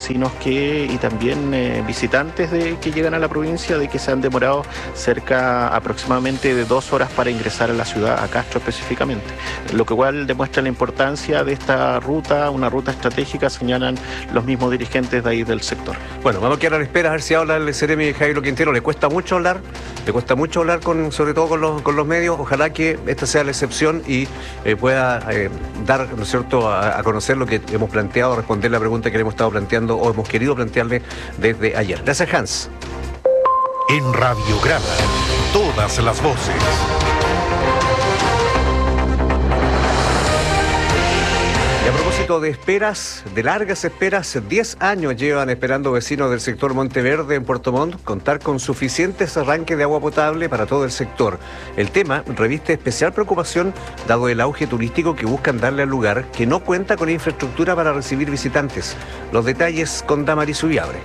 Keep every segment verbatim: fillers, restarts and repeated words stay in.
vecinos que y también eh, visitantes de, que llegan a la provincia de que se han demorado cerca aproximadamente de dos horas para ingresar a la ciudad, a Castro específicamente, lo que igual demuestra la importancia de esta ruta, una ruta estratégica, señalan los mismos dirigentes de ahí del sector. Bueno, vamos a quedar a la espera a ver si habla el Seremi Jairo Quintero. Le cuesta mucho hablar, le cuesta mucho hablar con, sobre todo con los, con los medios. Ojalá que esta sea la excepción y eh, pueda eh, dar, ¿no es cierto?, a, a conocer lo que hemos planteado, responder la pregunta que le hemos estado planteando o hemos querido plantearle desde ayer. Gracias, Hans. En Radiograma, todas las voces. Y a propósito de esperas, de largas esperas, diez años llevan esperando vecinos del sector Monteverde en Puerto Montt contar con suficientes arranques de agua potable para todo el sector. El tema reviste especial preocupación dado el auge turístico que buscan darle al lugar, que no cuenta con infraestructura para recibir visitantes. Los detalles con Damaris Ubiabre.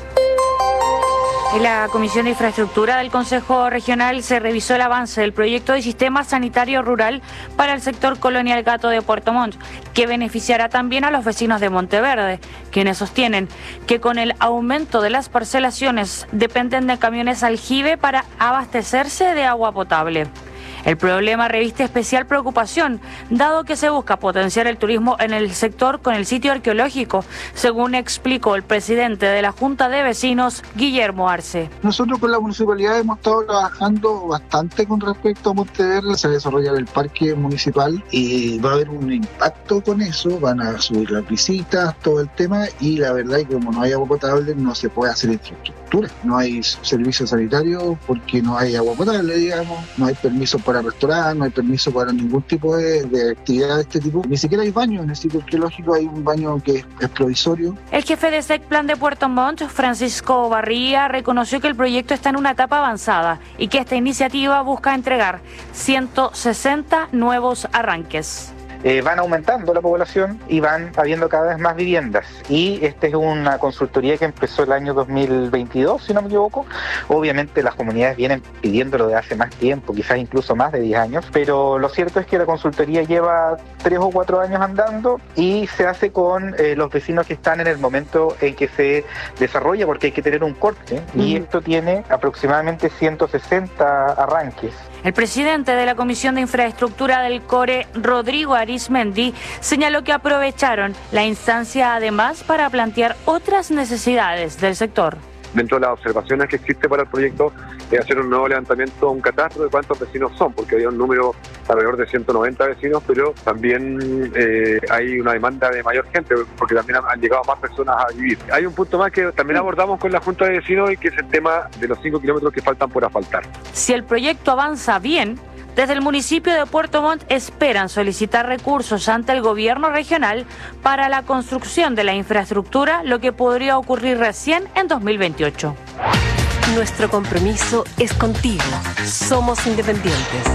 En la Comisión de Infraestructura del Consejo Regional se revisó el avance del proyecto de sistema sanitario rural para el sector colonial Gato de Puerto Montt, que beneficiará también a los vecinos de Monteverde, quienes sostienen que con el aumento de las parcelaciones dependen de camiones aljibe para abastecerse de agua potable. El problema reviste especial preocupación, dado que se busca potenciar el turismo en el sector con el sitio arqueológico, según explicó el presidente de la Junta de Vecinos, Guillermo Arce. Nosotros con la municipalidad hemos estado trabajando bastante con respecto a Monteverde, se va a desarrollar el parque municipal y va a haber un impacto con eso, van a subir las visitas, todo el tema, y la verdad es que como no hay agua potable no se puede hacer infraestructura, no hay servicio sanitario porque no hay agua potable, digamos, no hay permiso para restaurantes, no hay permiso para ningún tipo de, de actividad de este tipo, ni siquiera hay baño. En el sitio arqueológico hay un baño que es, es provisorio. El jefe de SECPLAN de Puerto Montt, Francisco Barría, reconoció que el proyecto está en una etapa avanzada y que esta iniciativa busca entregar ciento sesenta nuevos arranques. Eh, van aumentando la población y van habiendo cada vez más viviendas. Y esta es una consultoría que empezó el año dos mil veintidós, si no me equivoco. Obviamente las comunidades vienen pidiéndolo de hace más tiempo, quizás incluso más de diez años, pero lo cierto es que la consultoría lleva tres o cuatro años andando y se hace con eh, los vecinos que están en el momento en que se desarrolla, porque hay que tener un corte, uh-huh. Y esto tiene aproximadamente ciento sesenta arranques. El presidente de la Comisión de Infraestructura del CORE, Rodrigo Arismendi, señaló que aprovecharon la instancia además para plantear otras necesidades del sector. Dentro de las observaciones que existe para el proyecto es hacer un nuevo levantamiento, un catastro de cuántos vecinos son, porque había un número alrededor de ciento noventa vecinos, pero también eh, hay una demanda de mayor gente, porque también han, han llegado más personas a vivir. Hay un punto más que también abordamos con la Junta de Vecinos y que es el tema de los cinco kilómetros que faltan por asfaltar. Si el proyecto avanza bien, desde el municipio de Puerto Montt esperan solicitar recursos ante el gobierno regional para la construcción de la infraestructura, lo que podría ocurrir recién en dos mil veintiocho. Nuestro compromiso es contigo. Somos independientes.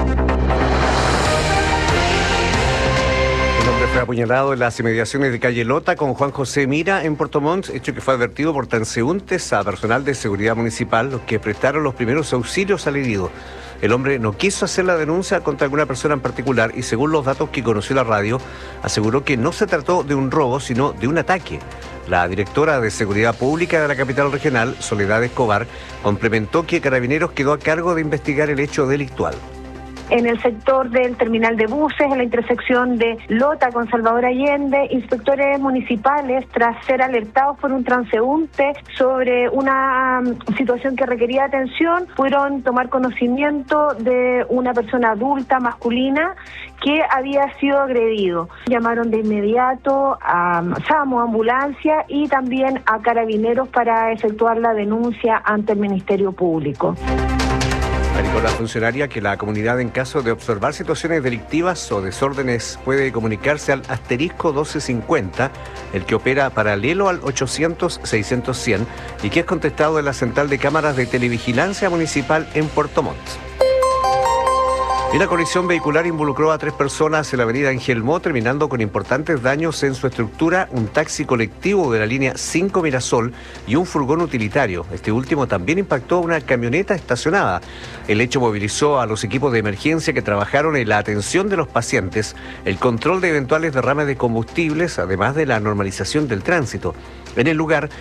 Un hombre fue apuñalado en las inmediaciones de calle Lota con Juan José Mira en Puerto Montt, hecho que fue advertido por transeúntes a personal de seguridad municipal, los que prestaron los primeros auxilios al herido. El hombre no quiso hacer la denuncia contra alguna persona en particular y, según los datos que conoció la radio, aseguró que no se trató de un robo, sino de un ataque. La directora de Seguridad Pública de la capital regional, Soledad Escobar, complementó que Carabineros quedó a cargo de investigar el hecho delictual. En el sector del terminal de buses, en la intersección de Lota con Salvador Allende, inspectores municipales, tras ser alertados por un transeúnte sobre una um, situación que requería atención, pudieron tomar conocimiento de una persona adulta, masculina, que había sido agredido. Llamaron de inmediato a SAMU, ambulancia, y también a Carabineros para efectuar la denuncia ante el Ministerio Público. Indicó la funcionaria que la comunidad, en caso de observar situaciones delictivas o desórdenes, puede comunicarse al asterisco doce cincuenta, el que opera paralelo al ochocientos seiscientos cien y que es contestado en la central de cámaras de televigilancia municipal en Puerto Montt. Y una colisión vehicular involucró a tres personas en la avenida Angelmó, terminando con importantes daños en su estructura, un taxi colectivo de la línea cinco Mirasol y un furgón utilitario. Este último también impactó a una camioneta estacionada. El hecho movilizó a los equipos de emergencia que trabajaron en la atención de los pacientes, el control de eventuales derrames de combustibles, además de la normalización del tránsito. En el lugar